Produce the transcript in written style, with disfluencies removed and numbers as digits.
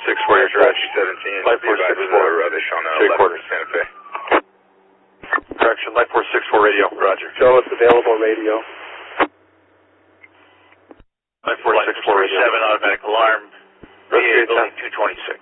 464, your direct. 17. Light 464. They shall know. 3 quarters. Santa Fe. Correction, Light 464 radio. Roger. Joe, it's available radio. Light 464 radio. 7 automatic alarm. VA building 226.